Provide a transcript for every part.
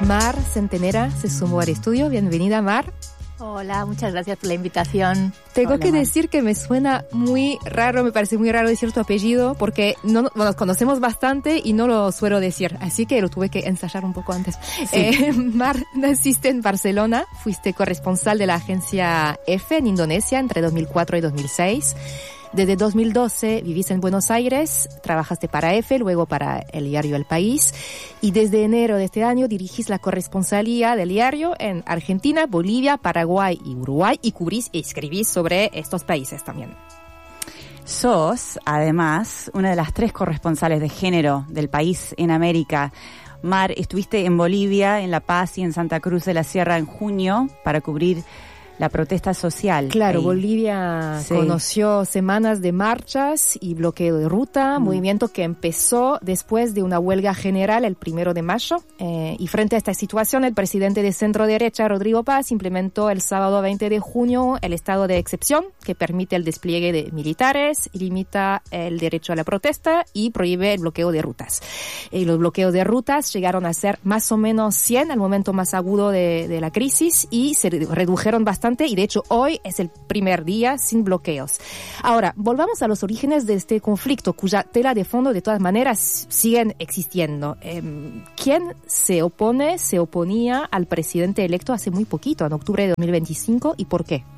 Mar Centenera se sumó al estudio. Bienvenida, Mar. Hola, muchas gracias por la invitación. Tengo que decir que me suena muy raro, me parece muy raro decir tu apellido, porque nos conocemos bastante y no lo suelo decir, así que lo tuve que ensayar un poco antes. Sí. Mar, naciste en Barcelona, fuiste corresponsal de la agencia EFE en Indonesia entre 2004 y 2006. Desde 2012 vivís en Buenos Aires, trabajaste para EFE, luego para el diario El País, y desde enero de este año dirigís la corresponsalía del diario en Argentina, Bolivia, Paraguay y Uruguay, y cubrís y escribís sobre estos países también. Sos, además, una de las 3 corresponsales de género del país en América. Mar, estuviste en Bolivia, en La Paz y en Santa Cruz de la Sierra en junio para cubrir la protesta social. Claro, ahí. Bolivia conoció semanas de marchas y bloqueo de ruta, movimiento que empezó después de una huelga general el 1 de mayo. Y frente a esta situación, el presidente de centro derecha, Rodrigo Paz, implementó el sábado 20 de junio el estado de excepción, que permite el despliegue de militares, limita el derecho a la protesta y prohíbe el bloqueo de rutas. Los bloqueos de rutas llegaron a ser más o menos 100 al momento más agudo de la crisis y se redujeron bastante. Y de hecho hoy es el primer día sin bloqueos. Ahora, volvamos a los orígenes de este conflicto, cuya tela de fondo de todas maneras siguen existiendo. ¿Quién se oponía al presidente electo hace muy poquito, en octubre de 2025, y por qué?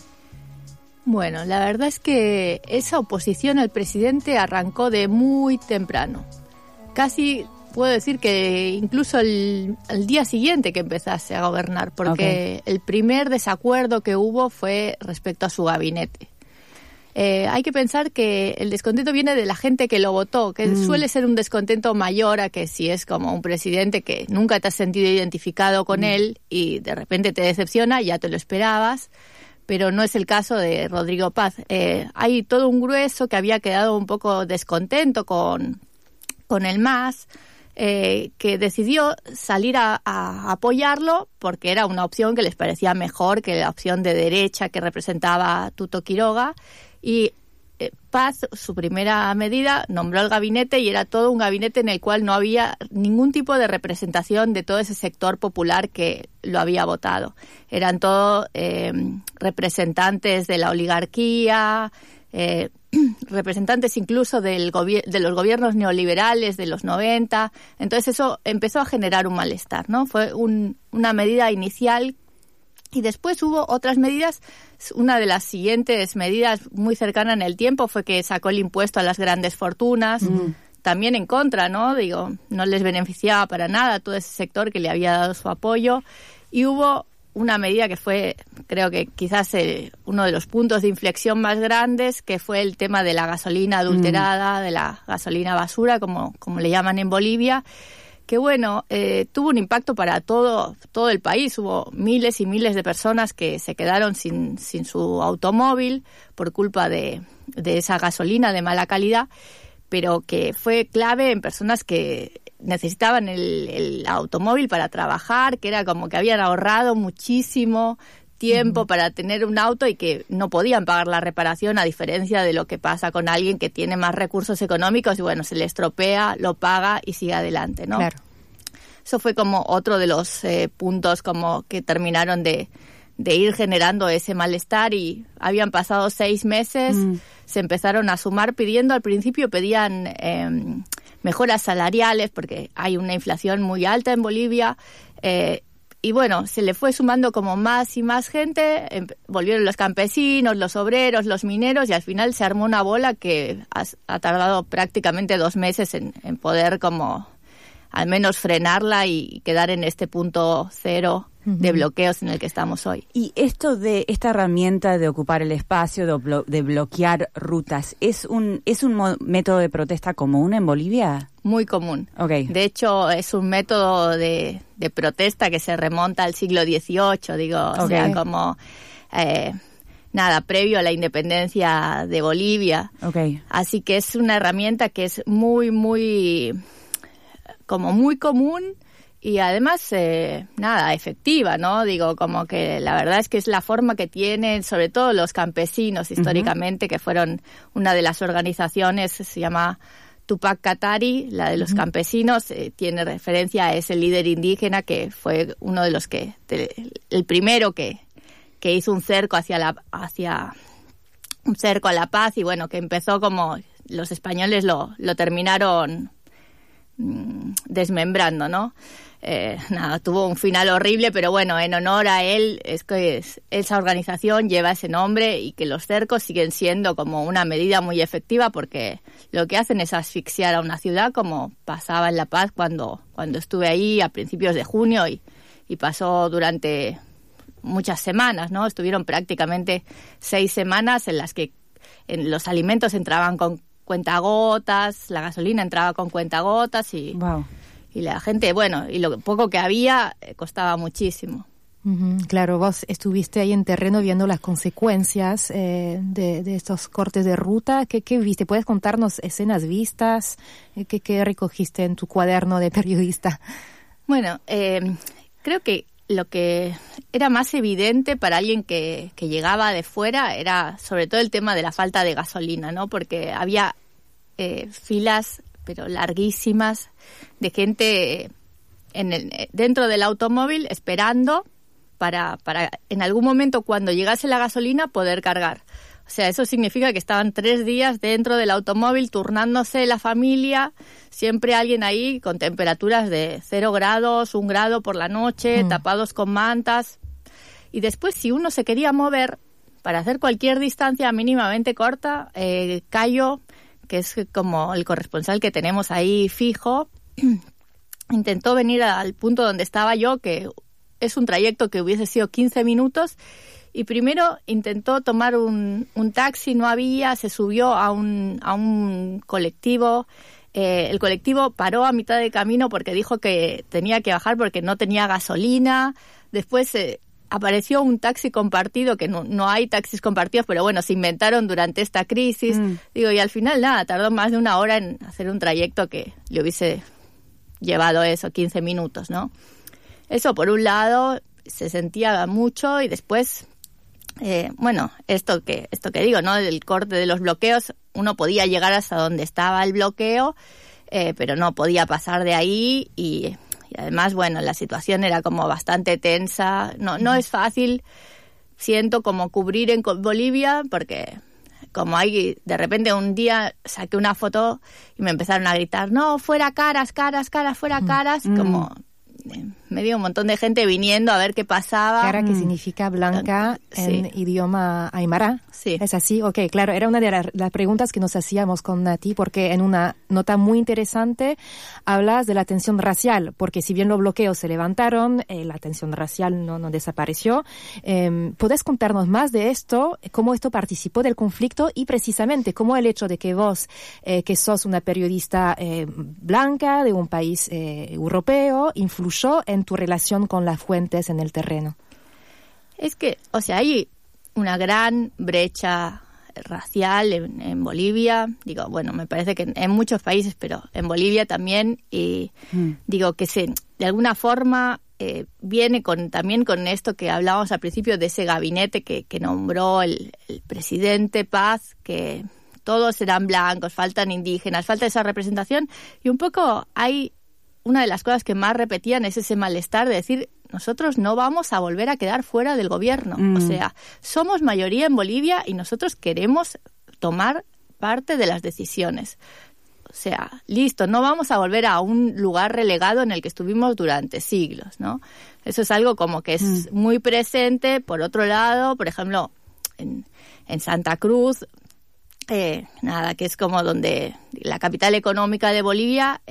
Bueno, la verdad es que esa oposición al presidente arrancó de muy temprano. Casi puedo decir que incluso el día siguiente que empezase a gobernar, porque el primer desacuerdo que hubo fue respecto a su gabinete. Hay que pensar que el descontento viene de la gente que lo votó, que suele ser un descontento mayor a que si es como un presidente que nunca te has sentido identificado con él y de repente te decepciona, ya te lo esperabas, pero no es el caso de Rodrigo Paz. Hay todo un grueso que había quedado un poco descontento con el MAS, que decidió salir a apoyarlo porque era una opción que les parecía mejor que la opción de derecha que representaba Tuto Quiroga. Y Paz, su primera medida, nombró el gabinete y era todo un gabinete en el cual no había ningún tipo de representación de todo ese sector popular que lo había votado. Eran todos representantes de la oligarquía, representantes incluso de los gobiernos neoliberales de los 90. Entonces eso empezó a generar un malestar, ¿no? Fue una medida inicial y después hubo otras medidas. Una de las siguientes medidas muy cercana en el tiempo fue que sacó el impuesto a las grandes fortunas, también en contra, ¿no? Digo, no les beneficiaba para nada a todo ese sector que le había dado su apoyo. Y hubo una medida que fue, creo que quizás uno de los puntos de inflexión más grandes, que fue el tema de la gasolina adulterada, de la gasolina basura, como le llaman en Bolivia, que bueno, tuvo un impacto para todo el país. Hubo miles y miles de personas que se quedaron sin su automóvil por culpa de esa gasolina de mala calidad, pero que fue clave en personas que necesitaban el automóvil para trabajar, que era como que habían ahorrado muchísimo tiempo para tener un auto y que no podían pagar la reparación, a diferencia de lo que pasa con alguien que tiene más recursos económicos y bueno, se le estropea, lo paga y sigue adelante, ¿no? Claro. Eso fue como otro de los puntos como que terminaron de ir generando ese malestar, y habían pasado 6 meses, se empezaron a sumar al principio pedían mejoras salariales porque hay una inflación muy alta en Bolivia, y bueno, se le fue sumando como más y más gente, volvieron los campesinos, los obreros, los mineros, y al final se armó una bola que ha tardado prácticamente 2 meses en poder como al menos frenarla y quedar en este punto cero de bloqueos en el que estamos hoy. Y esto de esta herramienta de ocupar el espacio, de bloquear rutas, ¿es un método de protesta común en Bolivia? Muy común. Okay. De hecho, es un método de protesta que se remonta al siglo XVIII, digo, o sea, como previo a la independencia de Bolivia. Okay. Así que es una herramienta que es muy, muy, como muy común. Y además, efectiva, ¿no? Digo, como que la verdad es que es la forma que tienen, sobre todo los campesinos históricamente, que fueron una de las organizaciones, se llama Tupac Katari, la de los campesinos, tiene referencia a ese líder indígena que fue uno de los el primero que hizo un cerco hacia un cerco a la paz, y bueno, que empezó como los españoles lo terminaron desmembrando, ¿no? Tuvo un final horrible, pero bueno, en honor a él es que esa organización lleva ese nombre, y que los cercos siguen siendo como una medida muy efectiva, porque lo que hacen es asfixiar a una ciudad, como pasaba en La Paz cuando estuve ahí a principios de junio, y pasó durante muchas semanas, ¿no? Estuvieron prácticamente 6 semanas en las que los alimentos entraban con cuentagotas, la gasolina entraba con cuentagotas, y wow. Y la gente, bueno, y lo poco que había costaba muchísimo. Claro, vos estuviste ahí en terreno viendo las consecuencias de estos cortes de ruta. ¿Qué viste? ¿Puedes contarnos escenas vistas? ¿Qué recogiste en tu cuaderno de periodista? Bueno, creo que lo que era más evidente para alguien que llegaba de fuera era sobre todo el tema de la falta de gasolina, ¿no? Porque había filas, pero larguísimas, de gente dentro del automóvil esperando para en algún momento, cuando llegase la gasolina, poder cargar. O sea, eso significa que estaban 3 días dentro del automóvil turnándose la familia, siempre alguien ahí con temperaturas de 0 grados, 1 grado por la noche, tapados con mantas. Y después, si uno se quería mover para hacer cualquier distancia mínimamente corta, Cayo, que es como el corresponsal que tenemos ahí fijo, intentó venir al punto donde estaba yo, que es un trayecto que hubiese sido 15 minutos, y primero intentó tomar un taxi, no había, se subió a un colectivo. El colectivo paró a mitad de camino porque dijo que tenía que bajar porque no tenía gasolina. Después apareció un taxi compartido, que no hay taxis compartidos, pero bueno, se inventaron durante esta crisis. Y al final tardó más de 1 hora en hacer un trayecto que le hubiese llevado 15 minutos, ¿no? Eso por un lado, se sentía mucho, y después, esto que digo, ¿no? Del corte de los bloqueos, uno podía llegar hasta donde estaba el bloqueo, pero no podía pasar de ahí, y además, bueno, la situación era como bastante tensa. No es fácil, siento, como cubrir en Bolivia, porque como hay, de repente un día saqué una foto y me empezaron a gritar, no, fuera caras, fuera caras, como medio un montón de gente viniendo a ver qué pasaba. Cara, que significa blanca en idioma aymara. Sí. ¿Es así? Ok, claro, era una de las preguntas que nos hacíamos con Nati, porque en una nota muy interesante hablas de la tensión racial, porque si bien los bloqueos se levantaron, la tensión racial no desapareció. ¿Podés contarnos más de esto? ¿Cómo esto participó del conflicto? Y precisamente, cómo el hecho de que vos, que sos una periodista blanca de un país europeo, influyó en tu relación con las fuentes en el terreno. Es que, hay una gran brecha racial en Bolivia. Digo, bueno, me parece que en muchos países, pero en Bolivia también. Y digo que de alguna forma viene también con esto que hablábamos al principio, de ese gabinete que nombró el presidente Paz, que todos eran blancos, faltan indígenas, falta esa representación. Y un poco una de las cosas que más repetían es ese malestar de decir, nosotros no vamos a volver a quedar fuera del gobierno. O sea, somos mayoría en Bolivia y nosotros queremos tomar parte de las decisiones. O sea, listo, no vamos a volver a un lugar relegado en el que estuvimos durante siglos, ¿no? Eso es algo como que es muy presente. Por otro lado, por ejemplo, en Santa Cruz, que es como donde la capital económica de Bolivia,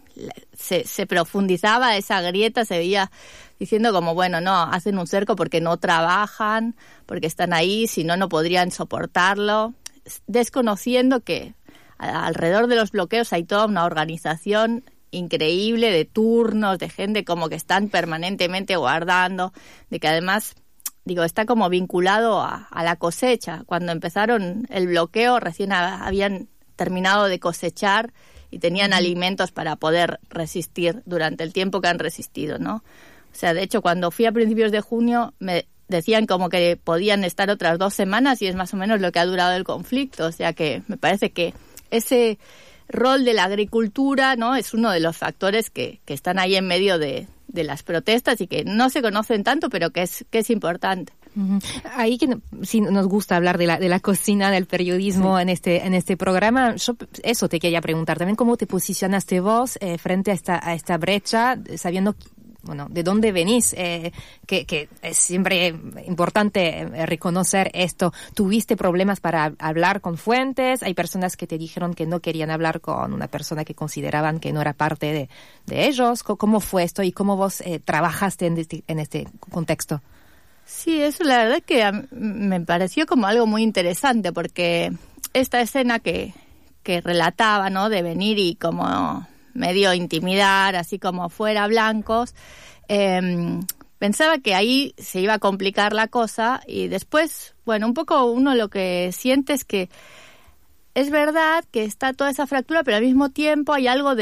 se profundizaba esa grieta, se veía diciendo como, bueno, no, hacen un cerco porque no trabajan, porque están ahí, si no podrían soportarlo, desconociendo que alrededor de los bloqueos hay toda una organización increíble de turnos, de gente como que están permanentemente guardando, de que además, está como vinculado a la cosecha. Cuando empezaron el bloqueo, recién habían terminado de cosechar y tenían alimentos para poder resistir durante el tiempo que han resistido, ¿no? O sea, de hecho, cuando fui a principios de junio, me decían como que podían estar otras 2 semanas, y es más o menos lo que ha durado el conflicto. O sea, que me parece que ese rol de la agricultura, ¿no? Es uno de los factores que están ahí en medio de las protestas y que no se conocen tanto, pero que es importante. Ahí que sí nos gusta hablar de la cocina, del periodismo en este programa. Yo eso te quería preguntar también, ¿cómo te posicionaste vos frente a esta brecha, sabiendo de dónde venís, que es siempre importante reconocer esto? ¿Tuviste problemas para hablar con fuentes? ¿Hay personas que te dijeron que no querían hablar con una persona que consideraban que no era parte de ellos? ¿Cómo fue esto y cómo vos trabajaste en este contexto? Sí, eso la verdad que me pareció como algo muy interesante, porque esta escena que relataba, ¿no? De venir y como medio intimidar, así como fuera blancos, pensaba que ahí se iba a complicar la cosa, y después, un poco uno lo que siente es que es verdad que está toda esa fractura, pero al mismo tiempo hay algo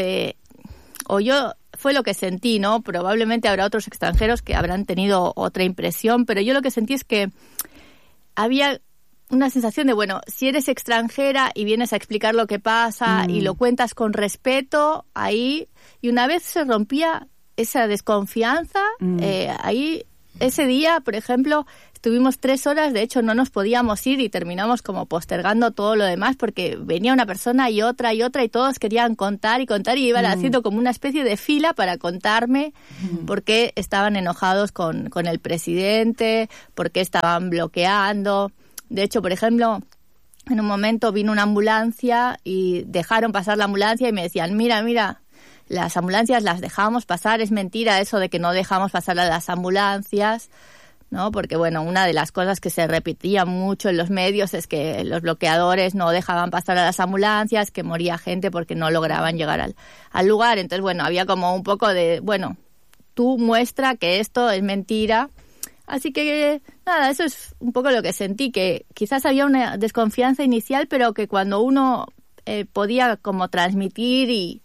fue lo que sentí, ¿no? Probablemente habrá otros extranjeros que habrán tenido otra impresión, pero yo lo que sentí es que había una sensación de, si eres extranjera y vienes a explicar lo que pasa y lo cuentas con respeto, ahí, y una vez se rompía esa desconfianza, ahí, ese día, por ejemplo, estuvimos 3 horas, de hecho no nos podíamos ir y terminamos como postergando todo lo demás porque venía una persona y otra y todos querían contar y iban haciendo como una especie de fila para contarme por qué estaban enojados con el presidente, por qué estaban bloqueando. De hecho, por ejemplo, en un momento vino una ambulancia y dejaron pasar la ambulancia y me decían, mira, las ambulancias las dejamos pasar, es mentira eso de que no dejamos pasar a las ambulancias, ¿no? Porque, una de las cosas que se repetía mucho en los medios es que los bloqueadores no dejaban pasar a las ambulancias, que moría gente porque no lograban llegar al lugar. Entonces, había como un poco de, tú muestra que esto es mentira. Así que, nada, eso es un poco lo que sentí, que quizás había una desconfianza inicial, pero que cuando uno podía como transmitir y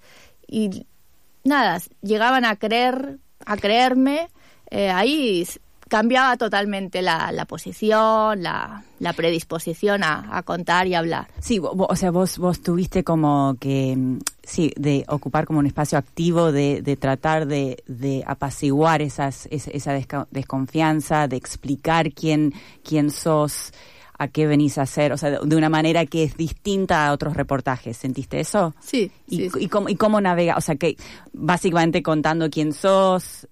nada, llegaban a creerme, ahí cambiaba totalmente la posición, la predisposición a contar y hablar. Sí, vos tuviste como que, de ocupar como un espacio activo, de tratar de apaciguar esa desconfianza, de explicar quién sos, a qué venís a hacer, de una manera que es distinta a otros reportajes. ¿Sentiste eso? Sí. ¿Y cómo navega? Que básicamente contando quién sos,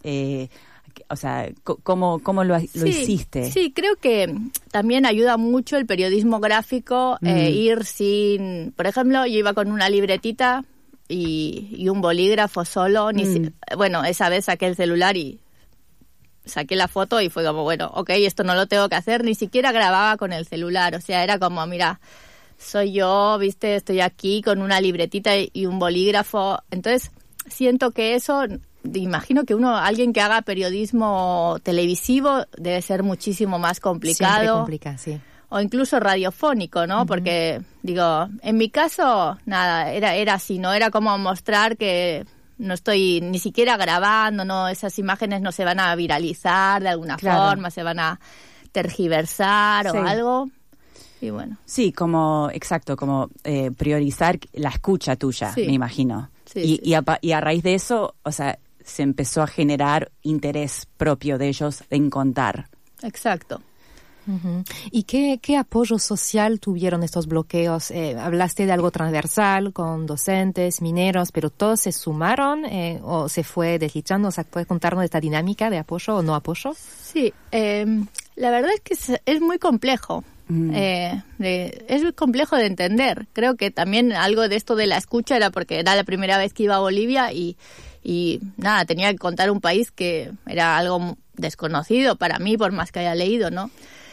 ¿cómo lo hiciste? Sí, creo que también ayuda mucho el periodismo gráfico, ir sin... Por ejemplo, yo iba con una libretita y un bolígrafo solo. Esa vez saqué el celular y saqué la foto y fue como, esto no lo tengo que hacer. Ni siquiera grababa con el celular, era como, mira, soy yo, ¿viste? Estoy aquí con una libretita y un bolígrafo. Entonces, siento que eso... Imagino que alguien que haga periodismo televisivo debe ser muchísimo más complicado. Siempre complica, sí. O incluso radiofónico, ¿no? Porque, en mi caso, nada, era así, ¿no? Era como mostrar que no estoy ni siquiera grabando, ¿no? Esas imágenes no se van a viralizar de alguna forma, se van a tergiversar o algo. Y Sí, como priorizar la escucha tuya, me imagino. Sí, y a raíz de eso, se empezó a generar interés propio de ellos en contar. Exacto. ¿Y qué apoyo social tuvieron estos bloqueos? Hablaste de algo transversal con docentes, mineros, pero ¿todos se sumaron o se fue deslizando? ¿Puedes contarnos de esta dinámica de apoyo o no apoyo? Sí, la verdad es que es muy complejo. Es muy complejo de entender. Creo que también algo de esto de la escucha era porque era la primera vez que iba a Bolivia y nada, tenía que contar un país que era algo desconocido para mí, por más que haya leído, ¿no?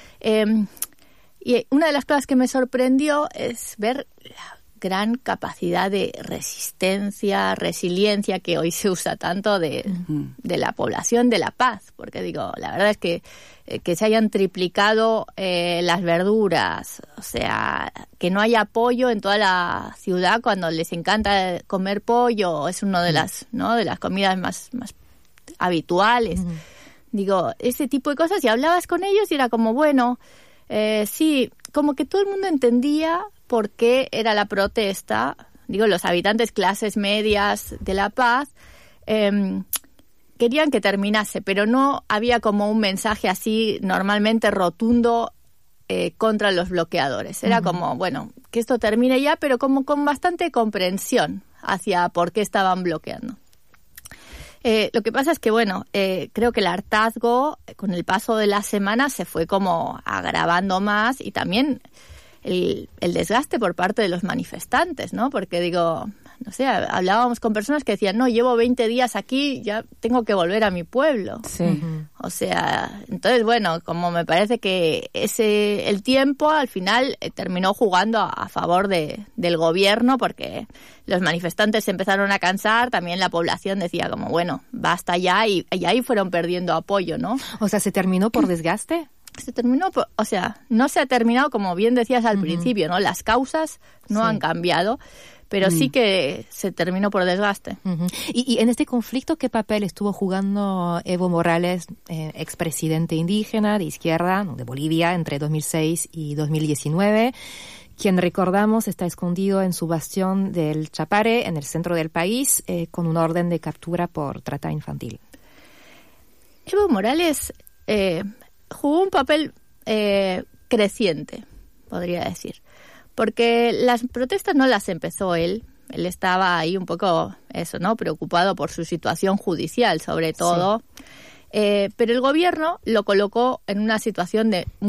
Y una de las cosas que me sorprendió es ver la gran capacidad de resistencia, resiliencia que hoy se usa tanto de la población de La Paz, porque la verdad es que se hayan triplicado las verduras, que no haya pollo en toda la ciudad cuando les encanta comer pollo, es una de las comidas más habituales. Ese tipo de cosas, y hablabas con ellos y era como, sí, como que todo el mundo entendía por qué era la protesta, los habitantes clases medias de La Paz, querían que terminase, pero no había como un mensaje así normalmente rotundo contra los bloqueadores. Era como, bueno, que esto termine ya, pero como con bastante comprensión hacia por qué estaban bloqueando. Lo que pasa es que, bueno, creo que el hartazgo con el paso de las semanas se fue como agravando más, y también el desgaste por parte de los manifestantes, ¿no? Porque digo, no sé, hablábamos con personas que decían, no, llevo 20 días aquí, ya tengo que volver a mi pueblo. Sí. O sea, entonces, bueno, como me parece que el tiempo al final terminó jugando a favor del gobierno, porque los manifestantes se empezaron a cansar, también la población decía como, bueno, basta ya, y ahí fueron perdiendo apoyo, ¿no? O sea, ¿se terminó por desgaste? Se terminó, o sea, no se ha terminado, como bien decías al principio, ¿no? Las causas no han cambiado, pero sí que se terminó por desgaste. Y en este conflicto, ¿qué papel estuvo jugando Evo Morales, expresidente indígena de izquierda de Bolivia entre 2006 y 2019? Quien, recordamos, está escondido en su bastión del Chapare, en el centro del país, con una orden de captura por trata infantil. Evo Morales jugó un papel creciente, podría decir, porque las protestas no las empezó él estaba ahí un poco, ¿no?, preocupado por su situación judicial, sobre todo, pero el gobierno lo colocó en una situación de